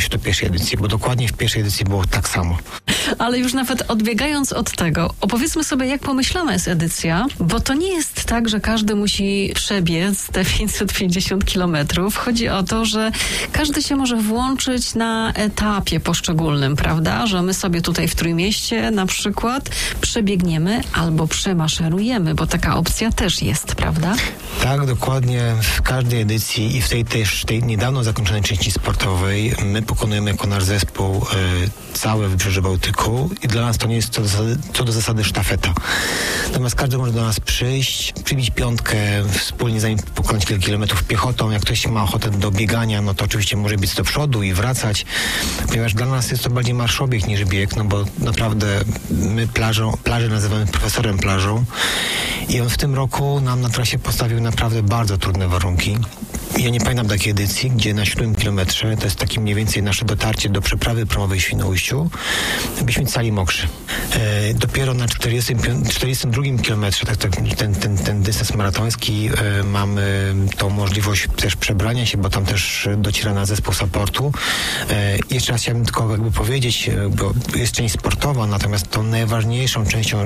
się do pierwszej edycji, bo dokładnie w pierwszej edycji było tak samo. Ale już nawet odbiegając od tego, opowiedzmy sobie, jak pomyślana jest edycja, bo to nie jest tak, że każdy musi przebiec te 550 kilometrów. Chodzi o to, że każdy się może włączyć na etapie poszczególnym, prawda? Że my sobie tutaj w Trójmieście na przykład przebiegniemy albo przemaszerujemy, bo taka opcja też jest, prawda? Tak, dokładnie. W każdej edycji i w tej niedawno zakończonej części sportowej my pokonujemy jako nasz zespół całe Wybrzeże Bałtyku i dla nas to nie jest co do zasady sztafeta. Natomiast każdy może do nas przyjść, przybić piątkę, wspólnie z nami pokonać kilka kilometrów piechotą. Jak ktoś ma ochotę do biegania, no to oczywiście może biec do przodu i wracać, ponieważ dla nas jest to bardziej marszobieg niż bieg, no bo naprawdę my plażę nazywamy profesorem plażą i on w tym roku nam na trasie postawił naprawdę bardzo trudne warunki. Ja nie pamiętam takiej edycji, gdzie na 7 kilometrze, to jest takie mniej więcej nasze dotarcie do przeprawy promowej w Świnoujściu, byśmy cali mokrzy. Dopiero na 42 kilometrze, ten dystans maratoński, mamy tą możliwość też przebrania się, bo tam też dociera na zespół supportu. Jeszcze raz chciałbym tylko jakby powiedzieć, bo jest część sportowa, natomiast tą najważniejszą częścią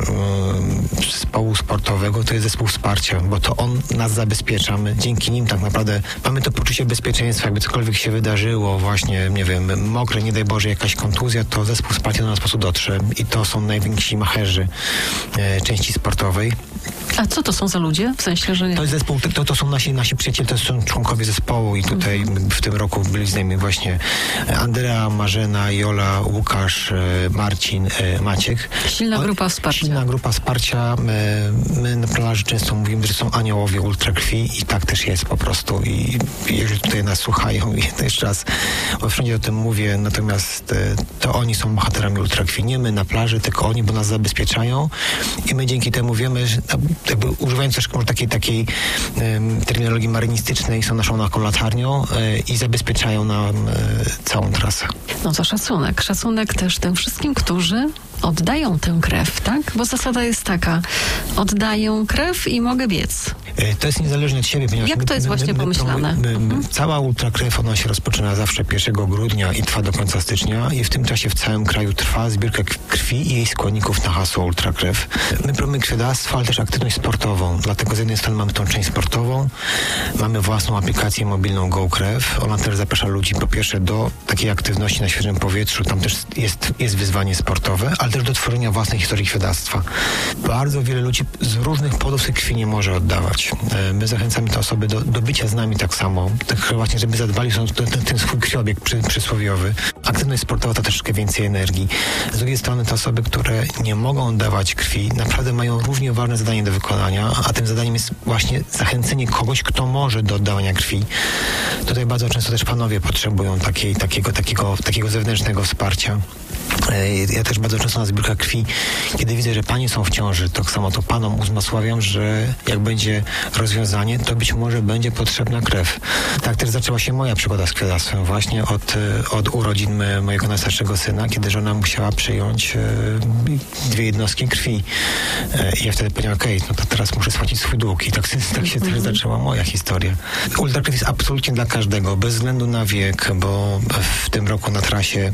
zespołu sportowego to jest zespół wsparcia, bo to on nas zabezpiecza. My dzięki nim tak naprawdę mamy to poczucie bezpieczeństwa, jakby cokolwiek się wydarzyło, właśnie, nie wiem, mokre, nie daj Boże, jakaś kontuzja, to zespół wsparcia do nas po prostu dotrze i to są najwięksi macherzy części sportowej. A co to są za ludzie? W sensie, że nie... To jest zespół, to są nasi przyjaciele, to są członkowie zespołu i tutaj w tym roku byli z nami właśnie Andrea, Marzena, Jola, Łukasz, Marcin, Maciek. Silna grupa wsparcia. Silna grupa wsparcia. My na plaży często mówimy, że są aniołowie ultrakrwi i tak też jest po prostu. I jeżeli tutaj nas słuchają, i jeszcze raz, bo wszędzie o tym mówię, natomiast to oni są bohaterami ultrakrwi. Nie my na plaży, tylko oni, bo nas zabezpieczają i my dzięki temu wiemy, że jakby używając też takiej terminologii marynistycznej, są naszą taką latarnią i zabezpieczają nam całą trasę. No to szacunek. Szacunek też tym wszystkim, którzy oddają tę krew, tak? Bo zasada jest taka, oddaję krew i mogę biec. To jest niezależne od siebie, ponieważ... Jak to jest właśnie pomyślane? Cała ultrakrew, ona się rozpoczyna zawsze 1 grudnia i trwa do końca stycznia i w tym czasie w całym kraju trwa zbiórka krwi i jej składników na hasło ultrakrew. My promujemy krwiodawstwo, ale też aktywność sportową, dlatego z jednej strony mamy tą część sportową, mamy własną aplikację mobilną GoKrew, ona też zaprasza ludzi po pierwsze do takiej aktywności na świeżym powietrzu, tam też jest wyzwanie sportowe, ale też do tworzenia własnej historii krwiodawstwa. Bardzo wiele ludzi z różnych powodów tej krwi nie może oddawać. My zachęcamy te osoby do bycia z nami tak samo, tak właśnie, żeby zadbali o ten swój krwiobieg przysłowiowy. Aktywność sportowa to troszeczkę więcej energii. Z drugiej strony te osoby, które nie mogą oddawać krwi, naprawdę mają równie ważne zadanie do wykonania, a tym zadaniem jest właśnie zachęcenie kogoś, kto może do oddawania krwi. Tutaj bardzo często też panowie potrzebują takiego zewnętrznego wsparcia. Ja też bardzo często na zbiórkach krwi, kiedy widzę, że panie są w ciąży, tak samo to panom uzmysławiam, że jak będzie rozwiązanie, to być może będzie potrzebna krew. Tak też zaczęła się moja przygoda z krwiodawstwem właśnie od urodzin mojego najstarszego syna, kiedy żona musiała przyjąć 2 jednostki krwi. I ja wtedy powiedziałem, no to teraz muszę spłacić swój dług. I tak się też zaczęła moja historia. Ultrakrew jest absolutnie dla każdego, bez względu na wiek, bo w tym roku na trasie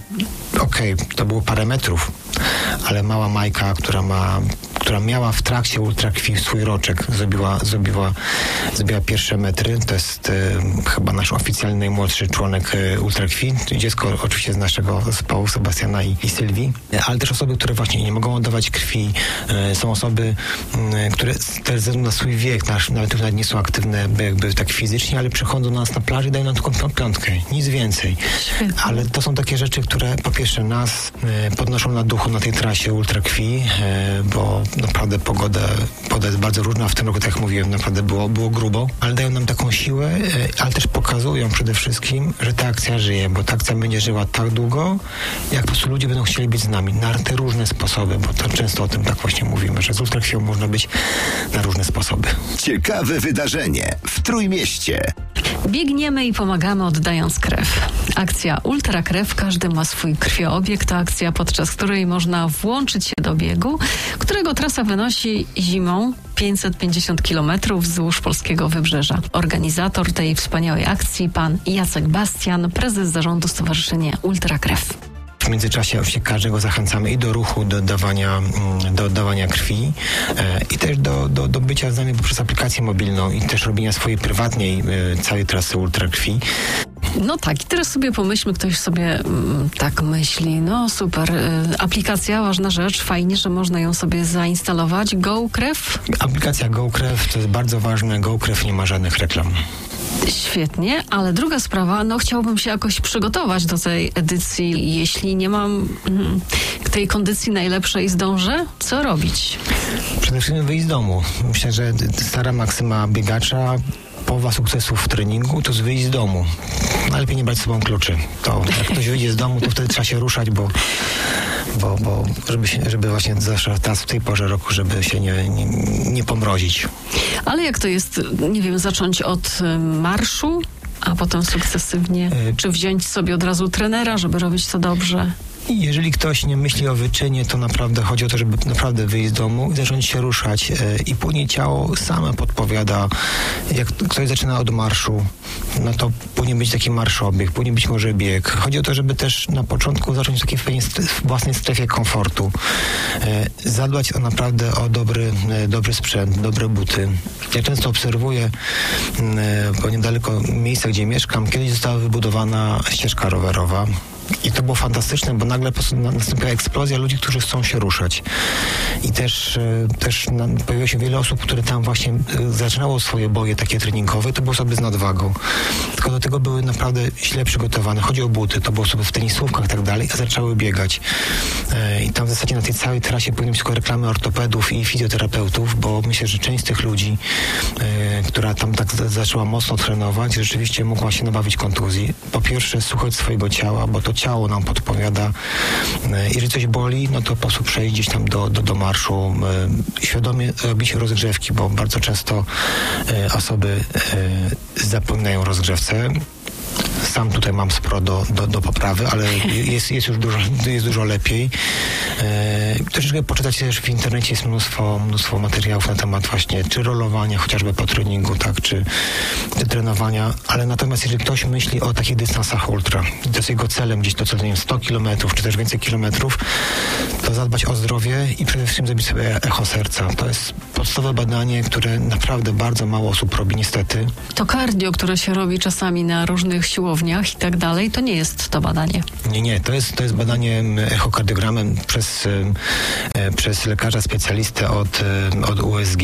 to było parę metrów, ale mała Majka, która miała w trakcie ultrakrwi swój roczek, zrobiła pierwsze metry. To jest chyba nasz oficjalny najmłodszy członek ultrakrwi. Dziecko oczywiście z naszego zespołu, Sebastiana i Sylwii, ale też osoby, które właśnie nie mogą oddawać krwi. Są osoby, które też ze względu na swój wiek, nawet nie są aktywne jakby tak fizycznie, ale przychodzą do nas na plaży i dają nam taką piątkę. Nic więcej. Świetnie. Ale to są takie rzeczy, które po pierwsze nas podnoszą na duchu na tej trasie ultrakrwi, bo naprawdę pogoda jest bardzo różna. W tym roku, tak jak mówiłem, naprawdę było grubo, ale dają nam taką siłę, ale też pokazują przede wszystkim, że ta akcja żyje, bo ta akcja będzie żyła tak długo, jak po prostu ludzie będą chcieli być z nami na te różne sposoby, bo to często o tym tak właśnie mówimy, że z ultrakrwią można być na różne sposoby. Ciekawe wydarzenie w Trójmieście. Biegniemy i pomagamy, oddając krew. Akcja Ultrakrew, każdy ma swój krwioobieg. To akcja, podczas której można włączyć się do biegu, którego Trasa wynosi zimą 550 km wzdłuż polskiego wybrzeża. Organizator tej wspaniałej akcji, pan Jacek Bastian, prezes zarządu Stowarzyszenia Ultrakrew. W międzyczasie oczywiście każdego zachęcamy i do ruchu, do oddawania krwi i też do bycia z nami poprzez aplikację mobilną i też robienia swojej prywatnej całej trasy ultrakrwi. No tak, i teraz sobie pomyślmy, ktoś sobie tak myśli, no super, aplikacja, ważna rzecz, fajnie, że można ją sobie zainstalować. GoKrew? Aplikacja GoKrew to jest bardzo ważne, GoKrew nie ma żadnych reklam. Świetnie, ale druga sprawa, no chciałbym się jakoś przygotować do tej edycji, jeśli nie mam tej kondycji najlepszej, zdążę, co robić? Przede wszystkim wyjść z domu. Myślę, że stara maksyma biegacza, połowa sukcesów w treningu to jest wyjść z domu. Najlepiej nie brać z sobą kluczy. To jak ktoś wyjdzie z domu, to wtedy trzeba się ruszać, bo żeby właśnie zawsze teraz w tej porze roku, żeby się nie pomrozić. Ale jak to jest, nie wiem, zacząć od marszu, a potem sukcesywnie, czy wziąć sobie od razu trenera, żeby robić to dobrze? Jeżeli ktoś nie myśli o wyczynie, to naprawdę chodzi o to, żeby naprawdę wyjść z domu i zacząć się ruszać. I później ciało same podpowiada. Jak ktoś zaczyna od marszu, no to powinien być taki marszobieg, powinien być może bieg. Chodzi o to, żeby też na początku zacząć w takiej własnej strefie komfortu. Zadbać naprawdę o dobry sprzęt, dobre buty. Ja często obserwuję, bo niedaleko miejsca, gdzie mieszkam, kiedyś została wybudowana ścieżka rowerowa. I to było fantastyczne, bo nagle nastąpiła eksplozja ludzi, którzy chcą się ruszać. I też pojawiło się wiele osób, które tam właśnie zaczynało swoje boje takie treningowe. To były osoby z nadwagą. Tylko do tego były naprawdę źle przygotowane. Chodzi o buty. To były osoby w tenisówkach i tak dalej, a zaczęły biegać. I tam w zasadzie na tej całej trasie powinny być tylko reklamy ortopedów i fizjoterapeutów, bo myślę, że część z tych ludzi, która tam tak zaczęła mocno trenować, rzeczywiście mogła się nabawić kontuzji. Po pierwsze, słuchać swojego ciała, bo to ciało nam podpowiada. Jeżeli coś boli, no to po prostu przejść gdzieś tam do marszu. Świadomie robić rozgrzewki, bo bardzo często osoby zapominają o rozgrzewce. Sam tutaj mam sporo do poprawy, ale jest już dużo lepiej. Troszeczkę poczytać też w internecie jest mnóstwo materiałów na temat właśnie czy rolowania, chociażby po treningu, tak, czy trenowania, ale natomiast jeżeli ktoś myśli o takich dystansach ultra, to jest jego celem gdzieś to co 100 kilometrów, czy też więcej kilometrów, to zadbać o zdrowie i przede wszystkim zrobić sobie echo serca. To jest podstawowe badanie, które naprawdę bardzo mało osób robi niestety. To cardio, które się robi czasami na różnych siłowniach i tak dalej, to nie jest to badanie. Nie, to jest badanie echokardiogramem przez lekarza specjalistę od USG.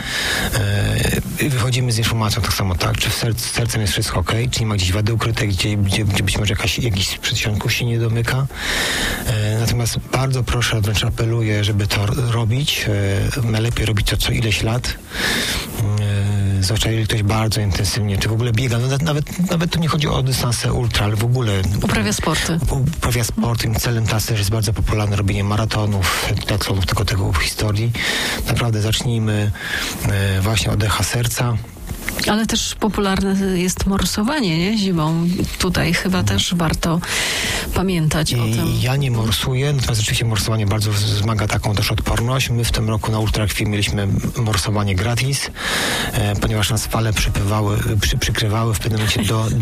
Wychodzimy z informacją tak samo, tak, czy z sercem jest wszystko ok, czy nie ma gdzieś wady ukrytej, gdzie być może jakiś przedsionków się nie domyka. Natomiast bardzo proszę, wręcz apeluję, żeby to robić. Najlepiej robić to co ileś lat. Zwłaszcza jeżeli ktoś bardzo intensywnie, czy w ogóle biega, no nawet tu nie chodzi o dystanse ultra, ale w ogóle uprawia sporty. Uprawia sport. Im celem teraz też jest bardzo popularne robienie maratonów, triatlonów, tego w historii. Naprawdę zacznijmy właśnie od echa serca. Ale też popularne jest morsowanie, nie? Zimą. Tutaj chyba też warto pamiętać o tym. Ja nie morsuję, natomiast rzeczywiście morsowanie bardzo wzmaga taką też odporność. My w tym roku na Ultrakrwi mieliśmy morsowanie gratis, ponieważ nas fale przykrywały w pewnym momencie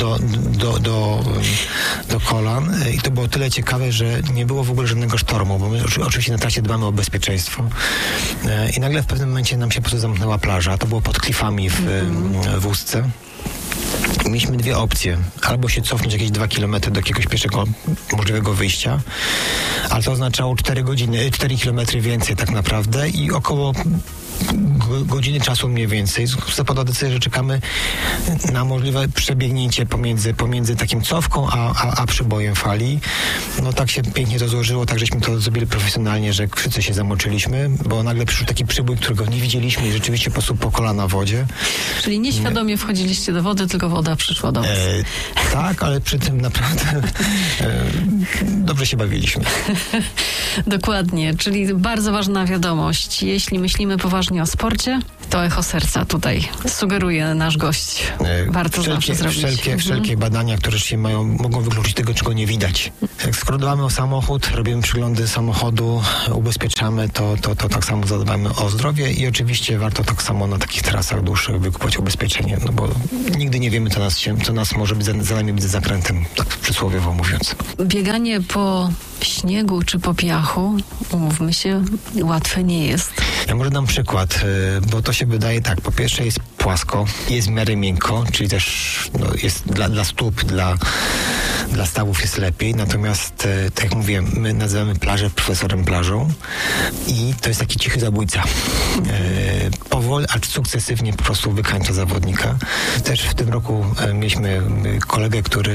do kolan i to było tyle ciekawe, że nie było w ogóle żadnego sztormu, bo my oczywiście na trasie dbamy o bezpieczeństwo. I nagle w pewnym momencie nam się po prostu zamknęła plaża. To było pod klifami w Ustce. Mieliśmy dwie opcje. Albo się cofnąć jakieś 2 km do jakiegoś pierwszego możliwego wyjścia, ale to oznaczało 4 km więcej tak naprawdę i około godziny czasu mniej więcej. Zapadła decyzja, że czekamy na możliwe przebiegnięcie pomiędzy takim cofką a przybojem fali. No tak się pięknie to złożyło, tak żeśmy to zrobili profesjonalnie, że wszyscy się zamoczyliśmy, bo nagle przyszedł taki przybój, którego nie widzieliśmy i rzeczywiście po prostu po kolana w wodzie. Czyli nieświadomie wchodziliście do wody, tylko woda przyszła do was. Tak, ale przy tym naprawdę dobrze się bawiliśmy. Dokładnie, czyli bardzo ważna wiadomość. Jeśli myślimy poważnie o sporcie, To echo serca tutaj sugeruje nasz gość. Warto zawsze zrobić. Wszelkie badania, które się mogą wykluczyć tego, czego nie widać. Jak skoro dbamy o samochód, robimy przeglądy samochodu, ubezpieczamy, to tak samo zadbamy o zdrowie i oczywiście warto tak samo na takich trasach dłuższych wykupować ubezpieczenie, no bo nigdy nie wiemy, co nas może być za nami być zakrętem, tak przysłowiowo mówiąc. Bieganie po śniegu czy po piachu, umówmy się, łatwe nie jest. Ja może dam przykład, bo to się wydaje tak, po pierwsze jest płasko, jest w miarę miękko, czyli też jest dla stóp, dla stawów jest lepiej, natomiast tak jak mówiłem, my nazywamy plażę profesorem plażą i to jest taki cichy zabójca. Powoli, acz sukcesywnie po prostu wykańcza zawodnika. Też w tym roku mieliśmy kolegę, który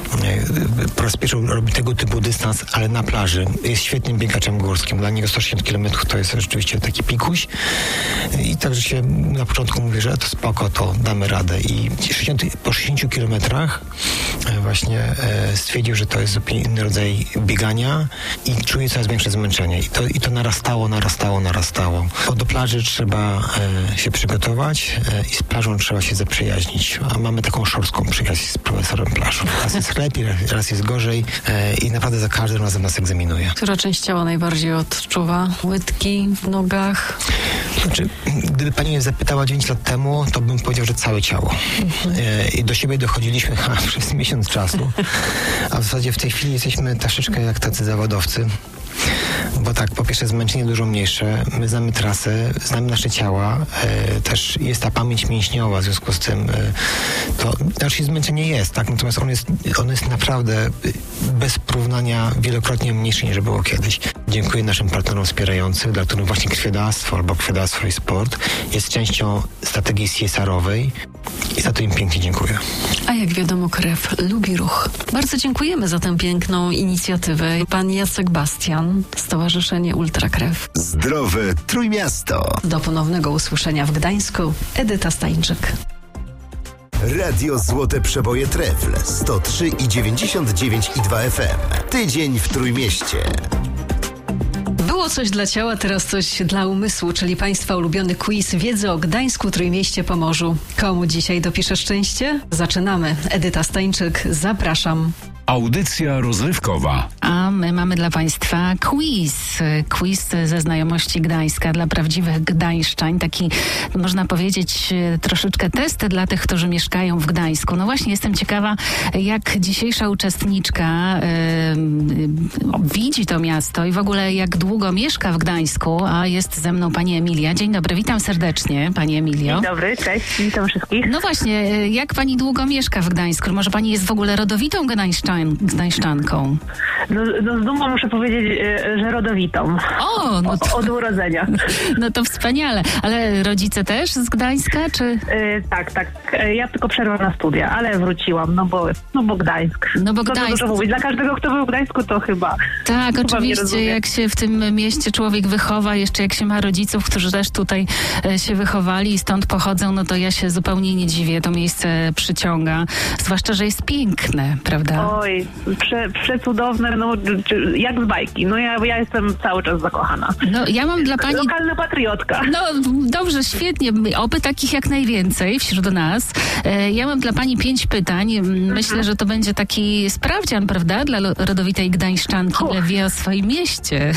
po raz pierwszy robi tego typu dystans, ale na plaży. Jest świetnym biegaczem górskim. Dla niego 160 km to jest rzeczywiście taki pikuś. I także się na początku mówi, że to spoko, to damy radę. I po 60 kilometrach właśnie stwierdził, że to jest zupełnie inny rodzaj biegania i czuje coraz większe zmęczenie. I to narastało. Bo do plaży trzeba się przygotować i z plażą trzeba się zaprzyjaźnić. A mamy taką szorską przyjaźń z profesorem plażą. Raz jest lepiej, raz jest gorzej i naprawdę za każdym razem nas egzaminuje. Która część ciała najbardziej odczuwa? Łydki w nogach? Znaczy, gdyby pani mnie zapytała 9 lat temu, to bym powiedział, że całe ciało. I do siebie dochodziliśmy przez miesiąc czasu. A w zasadzie w tej chwili jesteśmy troszeczkę jak tacy zawodowcy. Bo tak, po pierwsze zmęczenie dużo mniejsze, my znamy trasę, znamy nasze ciała, też jest ta pamięć mięśniowa, w związku z tym to znaczy zmęczenie jest, tak, natomiast on jest naprawdę bez porównania wielokrotnie mniejszy niż było kiedyś. Dziękuję naszym partnerom wspierającym, dla których właśnie krwiodawstwo albo krwiodawstwo i sport jest częścią strategii CSR-owej i za to im pięknie dziękuję. A jak wiadomo, krew lubi ruch. Bardzo dziękujemy za tę piękną inicjatywę. Pan Jacek Bastian, Stowarzyszenie Ultrakrew. Zdrowe Trójmiasto. Do ponownego usłyszenia w Gdańsku. Edyta Stańczyk. Radio Złote Przeboje Trefl 103,99,2 FM. Tydzień w Trójmieście. Było coś dla ciała, teraz coś dla umysłu, czyli Państwa ulubiony quiz wiedzy o Gdańsku, Trójmieście, Pomorzu. Komu dzisiaj dopisze szczęście? Zaczynamy. Edyta Stańczyk, zapraszam. Audycja rozrywkowa. A my mamy dla Państwa quiz ze znajomości Gdańska dla prawdziwych gdańszczań. Taki, można powiedzieć, troszeczkę test dla tych, którzy mieszkają w Gdańsku. No właśnie, jestem ciekawa, jak dzisiejsza uczestniczka widzi to miasto i w ogóle jak długo mieszka w Gdańsku, a jest ze mną pani Emilia. Dzień dobry, witam serdecznie, pani Emilio. Dzień dobry, cześć, witam wszystkich. No właśnie, jak pani długo mieszka w Gdańsku? Może pani jest w ogóle rodowitą gdańszczanką? No z dumą muszę powiedzieć, że rodowitą. O, no to... Od urodzenia. No to wspaniale. Ale rodzice też z Gdańska, czy? Tak. Ja tylko przerwę na studia, ale wróciłam, no bo Gdańsk. No bo to Gdańsk. Dużo mówić. Dla każdego, kto był w Gdańsku, to chyba. Tak, chyba oczywiście, jak się w tym mieście człowiek wychowa, jeszcze jak się ma rodziców, którzy też tutaj się wychowali i stąd pochodzą, no to ja się zupełnie nie dziwię. To miejsce przyciąga. Zwłaszcza, że jest piękne, prawda? Oj, przecudowne, no jak z bajki. No ja jestem cały czas zakochana. No ja mam dla pani... Lokalna patriotka. No dobrze, świetnie. Oby takich jak najwięcej wśród nas. Ja mam dla pani 5 pytań. Myślę, że to będzie taki sprawdzian, prawda? Dla rodowitej gdańszczanki, ile wie o swoim mieście.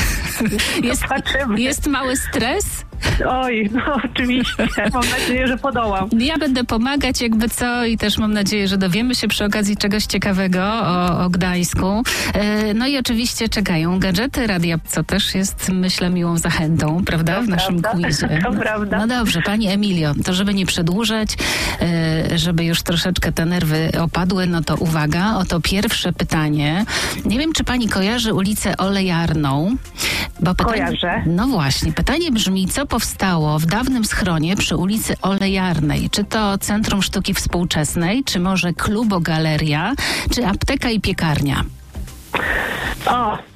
Jest mały stres? Oj, no oczywiście. Mam nadzieję, że podołam. Ja będę pomagać jakby co i też mam nadzieję, że dowiemy się przy okazji czegoś ciekawego o Gdańsku. No i oczywiście czekają gadżety radia, co też jest, myślę, miłą zachętą, prawda? W naszym quizie. To prawda. No dobrze, pani Emilio, to żeby nie przedłużać, żeby już troszeczkę te nerwy opadły, no to uwaga, oto pierwsze pytanie. Nie wiem, czy pani kojarzy ulicę Olejarną? Bo Kojarzę. No właśnie, pytanie brzmi, co powstało w dawnym schronie przy ulicy Olejarnej? Czy to Centrum Sztuki Współczesnej, czy może Klubogaleria, czy apteka i piekarnia? O,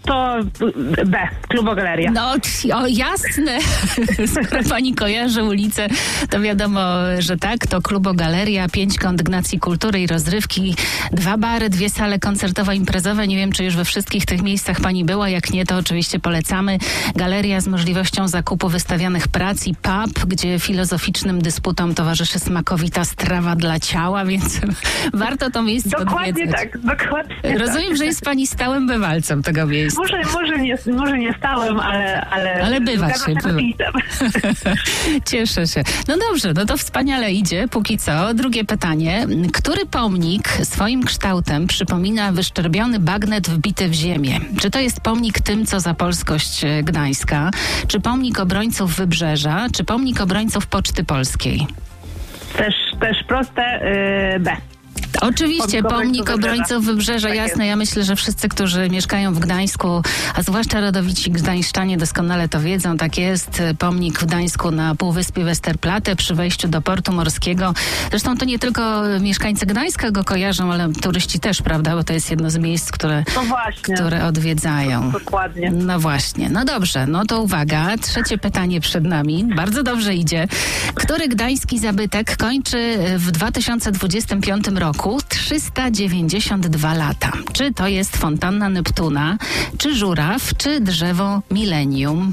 to B, Klubogaleria. No, jasne. Skoro pani kojarzy ulicę, to wiadomo, że tak. To Klubogaleria, 5 kondygnacji kultury i rozrywki, 2 bary, 2 sale koncertowo-imprezowe. Nie wiem, czy już we wszystkich tych miejscach pani była. Jak nie, to oczywiście polecamy. Galeria z możliwością zakupu wystawianych prac i pub, gdzie filozoficznym dysputom towarzyszy smakowita strawa dla ciała, więc warto to miejsce Dokładnie odwiedzać. tak, dokładnie Rozumiem, tak. że jest pani stałym bywalcem tego miejsca. Może nie stałem, ale bywa się, zgadzam bywa. pisem. Cieszę się. No dobrze, no to wspaniale idzie, póki co. Drugie pytanie. Który pomnik swoim kształtem przypomina wyszczerbiony bagnet wbity w ziemię? Czy to jest pomnik tym, co za polskość Gdańska? Czy pomnik obrońców Wybrzeża? Czy pomnik obrońców Poczty Polskiej? Też proste, B. Oczywiście, pomnik obrońców Wybrzeża, Tak jasne. Ja myślę, że wszyscy, którzy mieszkają w Gdańsku, a zwłaszcza rodowici gdańszczanie doskonale to wiedzą. Tak jest, pomnik w Gdańsku na półwyspie Westerplatte przy wejściu do portu morskiego. Zresztą to nie tylko mieszkańcy Gdańska go kojarzą, ale turyści też, prawda? Bo to jest jedno z miejsc, które odwiedzają. Dokładnie. No właśnie. No dobrze, no to uwaga. Trzecie pytanie przed nami. Bardzo dobrze idzie. Który gdański zabytek kończy w 2025 roku 392 lata? Czy to jest fontanna Neptuna, czy żuraw, czy drzewo milenium?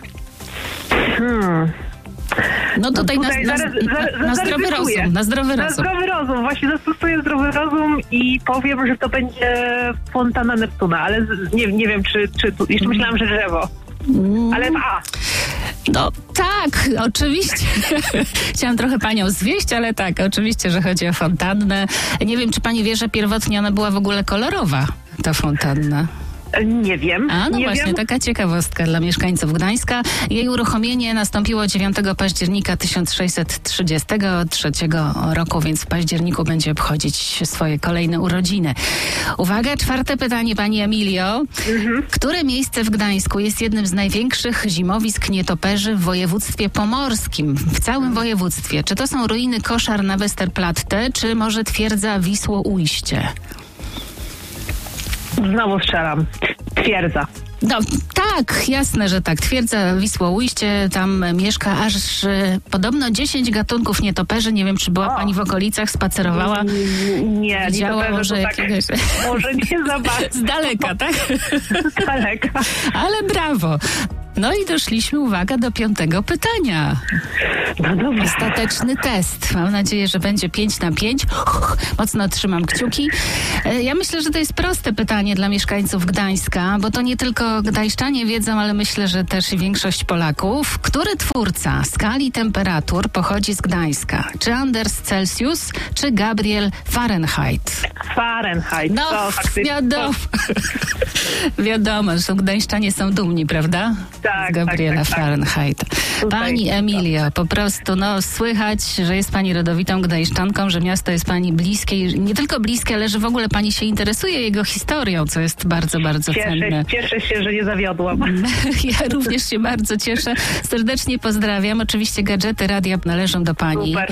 No tutaj na zdrowy rozum. Na zdrowy rozum. Właśnie zastosuję zdrowy rozum i powiem, że to będzie fontanna Neptuna, ale nie wiem, czy tu, jeszcze myślałam, że drzewo. Ale A. No tak, oczywiście. Chciałam trochę panią zwieść, ale tak, oczywiście, że chodzi o fontannę. Nie wiem, czy pani wie, że pierwotnie ona była w ogóle kolorowa, ta fontanna. Nie wiem. Właśnie, taka ciekawostka dla mieszkańców Gdańska. Jej uruchomienie nastąpiło 9 października 1633 roku, więc w październiku będzie obchodzić swoje kolejne urodziny. Uwaga, czwarte pytanie, pani Emilio. Które miejsce w Gdańsku jest jednym z największych zimowisk nietoperzy w województwie pomorskim? W całym województwie. Czy to są ruiny Koszar na Westerplatte, czy może twierdza Wisło-Ujście? Znowu strzelam. Twierdza. No tak, jasne, że tak. Twierdza Wisło-Ujście, tam mieszka aż podobno 10 gatunków nietoperzy. Nie wiem, czy była pani w okolicach, spacerowała? Nie, widziała może jakiegoś... Może nie za bardzo. Z daleka, tak? Z daleka. Ale brawo. No i doszliśmy, uwaga, do 5. pytania. No dobra. Ostateczny test. Mam nadzieję, że będzie 5 na 5. Mocno trzymam kciuki. Ja myślę, że to jest proste pytanie dla mieszkańców Gdańska, bo to nie tylko gdańszczanie wiedzą, ale myślę, że też i większość Polaków. Który twórca skali temperatur pochodzi z Gdańska? Czy Anders Celsius, czy Gabriel Fahrenheit? Fahrenheit. No, wiadomo. Wiadomo, że gdańszczanie są dumni, prawda? Tak, z Gabriela Fahrenheit. Pani Emilio, po prostu słychać, że jest pani rodowitą gdańszczanką, że miasto jest pani bliskie i nie tylko bliskie, ale że w ogóle pani się interesuje jego historią, co jest bardzo, bardzo cenne. Cieszę się, że nie zawiodłam. Ja również się bardzo cieszę. Serdecznie pozdrawiam. Oczywiście gadżety radia należą do pani. Super.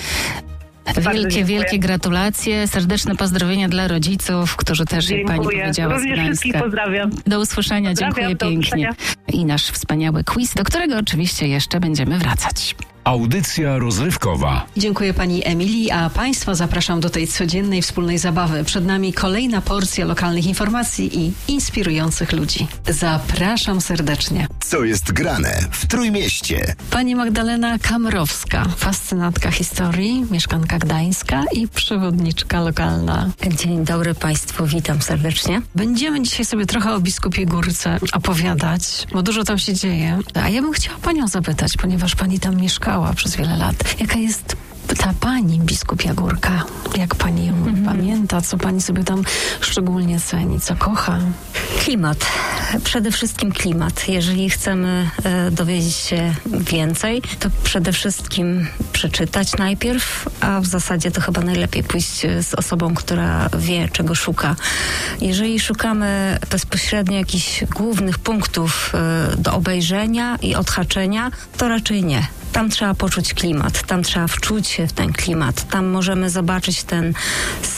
Wielkie gratulacje. Serdeczne pozdrowienia dla rodziców, którzy też, jak pani powiedziała, również wszystkich pozdrawiam. Do usłyszenia. Dziękuję pięknie. I nasz wspaniały quiz, do którego oczywiście jeszcze będziemy wracać. Audycja rozrywkowa. Dziękuję pani Emilii, a państwa zapraszam do tej codziennej wspólnej zabawy. Przed nami kolejna porcja lokalnych informacji i inspirujących ludzi. Zapraszam serdecznie. Co jest grane w Trójmieście? Pani Magdalena Kamrowska, fascynatka historii, mieszkanka Gdańska i przewodniczka lokalna. Dzień dobry państwu, witam serdecznie. Będziemy dzisiaj sobie trochę o Biskupiej Górce opowiadać, bo dużo tam się dzieje. A ja bym chciała panią zapytać, ponieważ pani tam mieszkała przez wiele lat. Jaka jest ta pani Biskupia Górka? Jak pani ją pamięta? Co pani sobie tam szczególnie ceni? Co kocha? Klimat. Przede wszystkim klimat. Jeżeli chcemy dowiedzieć się więcej, to przede wszystkim przeczytać najpierw, a w zasadzie to chyba najlepiej pójść z osobą, która wie, czego szuka. Jeżeli szukamy bezpośrednio jakichś głównych punktów do obejrzenia i odhaczenia, to raczej nie. Tam trzeba poczuć klimat, tam trzeba wczuć się w ten klimat, tam możemy zobaczyć ten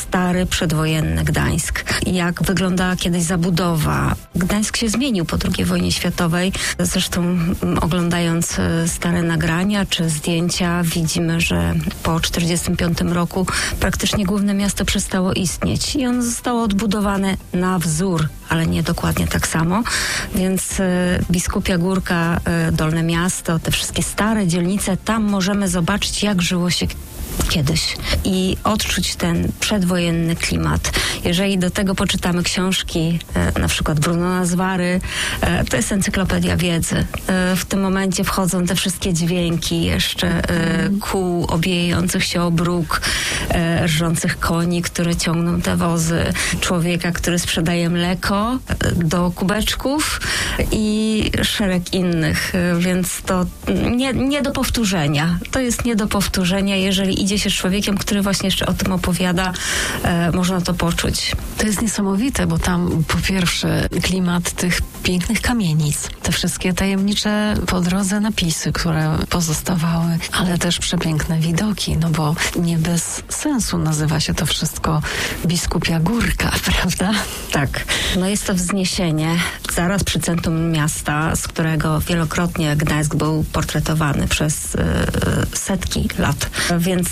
stary, przedwojenny Gdańsk. Jak wyglądała kiedyś zabudowa. Gdańsk się zmienił po II wojnie światowej. Zresztą oglądając stare nagrania czy zdjęcia widzimy, że po 1945 roku praktycznie główne miasto przestało istnieć i ono zostało odbudowane na wzór, ale nie dokładnie tak samo. Więc Biskupia Górka, Dolne Miasto, te wszystkie stare dzielnice, tam możemy zobaczyć, jak żyło się kiedyś i odczuć ten przedwojenny klimat. Jeżeli do tego poczytamy książki, na przykład Bruno Nazwary, to jest encyklopedia wiedzy. W tym momencie wchodzą te wszystkie dźwięki jeszcze kół obijających się o bruk, rżących koni, które ciągną te wozy, człowieka, który sprzedaje mleko do kubeczków i szereg innych, więc to nie do powtórzenia. To jest nie do powtórzenia, jeżeli idzie się z człowiekiem, który właśnie jeszcze o tym opowiada, można to poczuć. To jest niesamowite, bo tam po pierwsze klimat tych pięknych kamienic, te wszystkie tajemnicze po drodze napisy, które pozostawały, ale też przepiękne widoki, no bo nie bez sensu nazywa się to wszystko Biskupia Górka, prawda? Tak. No jest to wzniesienie zaraz przy centrum miasta, z którego wielokrotnie Gdańsk był portretowany przez setki lat. Więc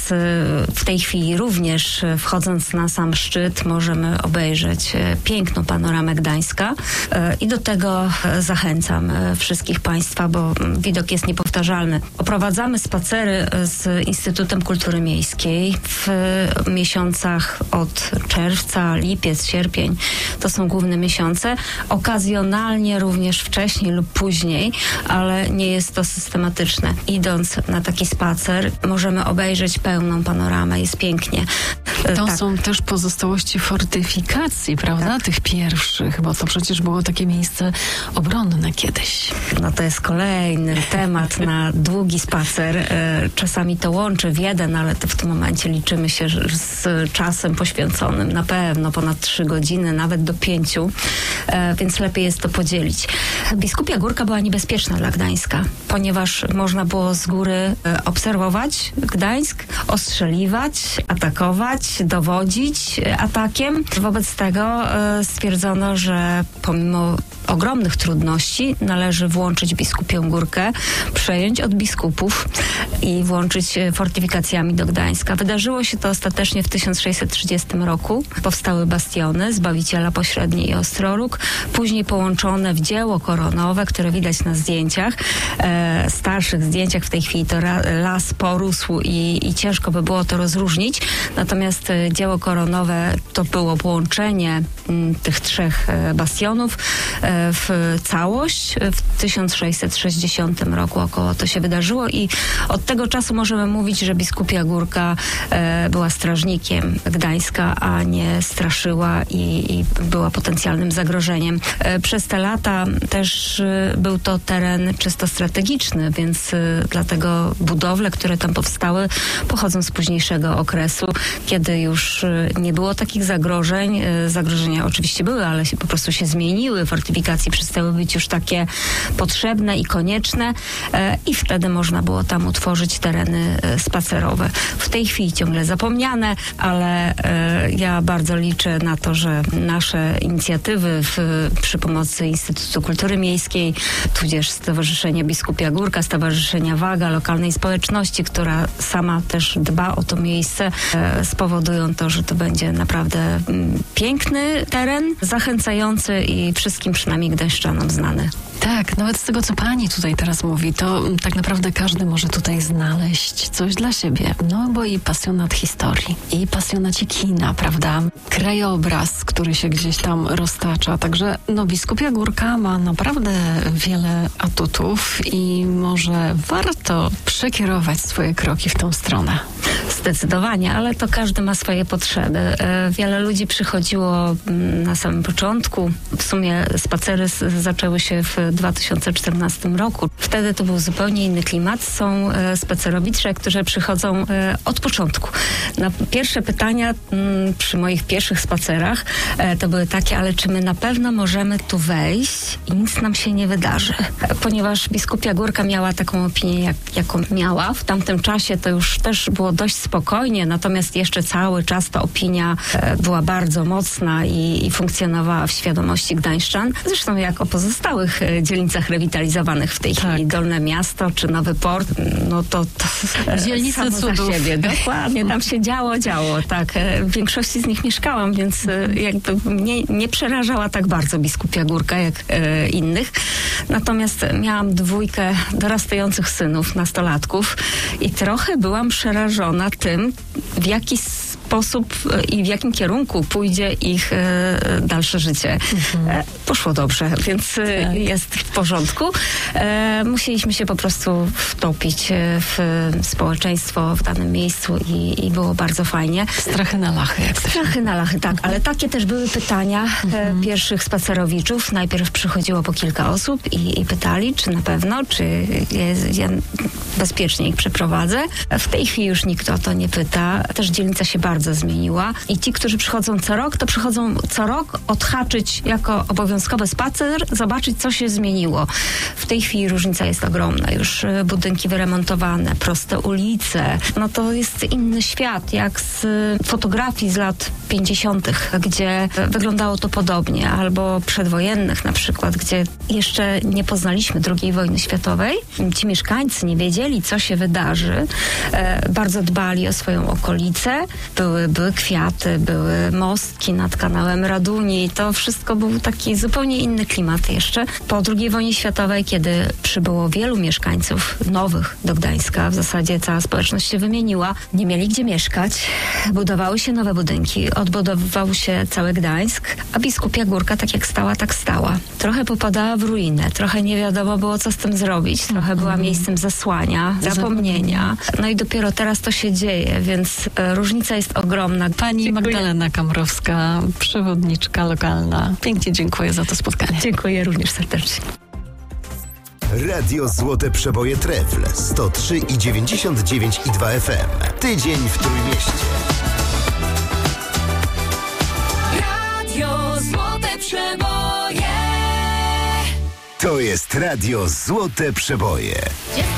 w tej chwili również wchodząc na sam szczyt możemy obejrzeć piękną panoramę Gdańska i do tego zachęcam wszystkich Państwa, bo widok jest niepowtarzalny. Oprowadzamy spacery z Instytutem Kultury Miejskiej w miesiącach od czerwca, lipiec, sierpień. To są główne miesiące. Okazjonalnie również wcześniej lub później, ale nie jest to systematyczne. Idąc na taki spacer możemy obejrzeć pełną panoramę. Jest pięknie. To Tak. są też pozostałości fortyfikacji, prawda? Tak. Tych pierwszych, bo to przecież było takie miejsce obronne kiedyś. No to jest kolejny temat na długi spacer. Czasami to łączy w jeden, ale to w tym momencie liczymy się z czasem poświęconym na pewno ponad 3 godziny, nawet do 5, więc lepiej jest to podzielić. Biskupia Górka była niebezpieczna dla Gdańska, ponieważ można było z góry obserwować Gdańsk, ostrzeliwać, atakować, dowodzić atakiem. Wobec tego stwierdzono, że pomimo ogromnych trudności należy włączyć Biskupię Górkę, przejąć od biskupów i włączyć fortyfikacjami do Gdańska. Wydarzyło się to ostatecznie w 1630 roku. Powstały bastiony Zbawiciela Pośredni i Ostroróg, później połączone w dzieło koronowe, które widać na zdjęciach, starszych zdjęciach. W tej chwili to las porósł i ciężko by było to rozróżnić. Natomiast dzieło koronowe to było połączenie tych 3 bastionów w całość. W 1660 roku około to się wydarzyło i od tego czasu możemy mówić, że Biskupia Górka była strażnikiem Gdańska, a nie straszyła i była potencjalnym zagrożeniem. Przez te lata też był to teren czysto strategiczny, więc dlatego budowle, które tam powstały, pochodzą z późniejszego okresu, kiedy już nie było takich zagrożeń. Zagrożenia oczywiście były, ale po prostu się zmieniły. Fortyfikacje przestały być już takie potrzebne i konieczne i wtedy można było tam utworzyć tereny spacerowe. W tej chwili ciągle zapomniane, ale ja bardzo liczę na to, że nasze inicjatywy przy pomocy Instytutu Kultury Miejskiej, tudzież Stowarzyszenia Biskupia Górka, Stowarzyszenia Waga, lokalnej społeczności, która sama też dba o to miejsce, spowodują to, że to będzie naprawdę piękny teren, zachęcający i wszystkim przynajmniej gdańszczanom znany. Tak, nawet z tego, co pani tutaj teraz mówi, to tak naprawdę każdy może tutaj znaleźć coś dla siebie. No bo i pasjonat historii, i pasjonaci kina, prawda? Krajobraz, który się gdzieś tam roztacza. Także no Biskupia Górka ma naprawdę wiele atutów i może warto przekierować swoje kroki w tą stronę. Zdecydowanie, ale to każdy ma swoje potrzeby. Wiele ludzi przychodziło na samym początku. W sumie spacery zaczęły się w 2014 roku. Wtedy Wtedy to był zupełnie inny klimat. Są spacerowicze, którzy przychodzą od początku. Na pierwsze pytania przy moich pierwszych spacerach to były takie, ale czy my na pewno możemy tu wejść i nic nam się nie wydarzy? Ponieważ Biskupia Górka miała taką opinię, jaką miała. W tamtym czasie to już też było dość spokojnie, natomiast jeszcze cały czas ta opinia była bardzo mocna i funkcjonowała w świadomości gdańszczan. Zresztą jak o pozostałych dzielnicach rewitalizowanych w tej chwili. Dolne Miasto czy Nowy Port, no to dzielnice cudów. Za siebie. Dokładnie, tam się działo, tak. W większości z nich mieszkałam, więc jakby mnie nie przerażała tak bardzo Biskupia Górka jak innych. Natomiast miałam 2 dorastających synów, nastolatków i trochę byłam przerażona tym, w jaki sposób i w jakim kierunku pójdzie ich dalsze życie. Poszło dobrze, więc jest w porządku. Musieliśmy się po prostu wtopić w społeczeństwo w danym miejscu i było bardzo fajnie. Strachy na lachy. Strachy na lachy, tak. Ale takie też były pytania pierwszych spacerowiczów. Najpierw przychodziło po kilka osób i pytali, czy na pewno, czy ja bezpiecznie ich przeprowadzę. W tej chwili już nikt o to nie pyta. Też dzielnica się bardzo zmieniła i ci, którzy przychodzą co rok, to przychodzą co rok odhaczyć jako obowiązkowy spacer, zobaczyć, co się zmieniło. W tej chwili różnica jest ogromna. Już budynki wyremontowane, proste ulice. No to jest inny świat, jak z fotografii z lat 50., gdzie wyglądało to podobnie, albo przedwojennych na przykład, gdzie jeszcze nie poznaliśmy II wojny światowej. Ci mieszkańcy nie wiedzieli, co się wydarzy. Bardzo dbali o swoją okolicę. Były kwiaty, były mostki nad kanałem Raduni. To wszystko był taki zupełnie inny klimat jeszcze. Po II wojnie światowej, kiedy przybyło wielu mieszkańców nowych do Gdańska, w zasadzie cała społeczność się wymieniła, nie mieli gdzie mieszkać, budowały się nowe budynki, odbudowywał się cały Gdańsk, a Biskupia Górka tak jak stała, tak stała. Trochę popadała w ruinę, trochę nie wiadomo było, co z tym zrobić, trochę była miejscem zasłania, zapomnienia. No i dopiero teraz to się dzieje, więc różnica jest ogromna. Pani Magdalena Kamrowska, przewodniczka lokalna. Pięknie dziękuję za to spotkanie. Dziękuję również serdecznie. Radio Złote Przeboje Trefl 103,99,2 FM. Tydzień w Trójmieście. Radio Złote Przeboje. To jest Radio Złote Przeboje.